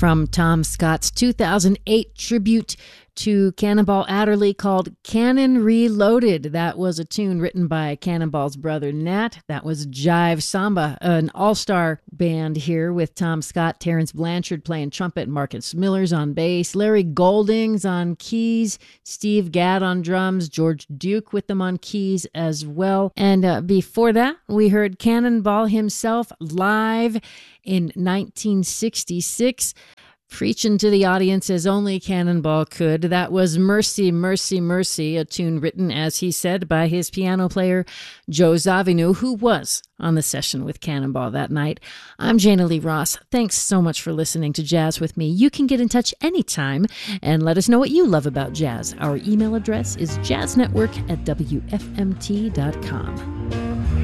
from Tom Scott's 2008 tribute to Cannonball Adderley called Cannon Reloaded. That was a tune written by Cannonball's brother Nat. That was Jive Samba, an all-star band here with Tom Scott, Terrence Blanchard playing trumpet, Marcus Millers on bass, Larry Goldings on keys, Steve Gadd on drums, George Duke with them on keys as well. And before that, we heard Cannonball himself live in 1966. Preaching to the audience as only Cannonball could. That was Mercy, Mercy, Mercy, a tune written, as he said, by his piano player, Joe Zawinul, who was on the session with Cannonball that night. I'm Jana Lee Ross. Thanks so much for listening to Jazz with me. You can get in touch anytime and let us know what you love about jazz. Our email address is jazznetwork@wfmt.com.